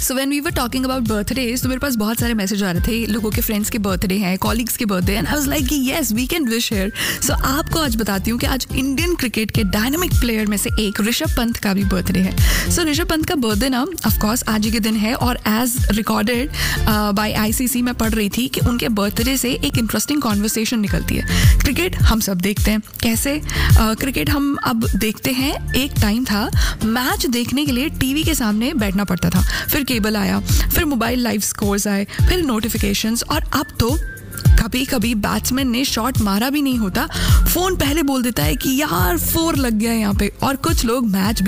So when we were talking about birthdays तो मेरे पास बहुत सारे मैसेज आ रहे थे, लोगों के फ्रेंड्स के बर्थडे हैं, कॉलीग्स के birthday, and I was like yes we can wish here. सो आपको आज बताती हूँ कि आज इंडियन क्रिकेट के डायनामिक प्लेयर में से एक ऋषभ पंत का भी बर्थडे है। सो ऋषभ पंत का बर्थडे ना ऑफ कोर्स आज ही के दिन है, और एज रिकॉर्डेड बाय आईसीसी मैं पढ़ रही थी कि उनके बर्थडे से एक इंटरेस्टिंग कॉन्वर्सेशन निकलती है। क्रिकेट हम सब देखते हैं, कैसे क्रिकेट हम अब देखते हैं। एक टाइम था मैच देखने के लिए टीवी के सामने बैठना पड़ता था, फिर केबल आया, फिर मोबाइल लाइव स्कोर्स आए, फिर नोटिफिकेशंस, और अब तो कभी कभी बैट्समैन ने शॉट मारा भी नहीं होता, फोन पहले बोल देता है कि यार 4 लग गया यहाँ पे, और कुछ लोग मैच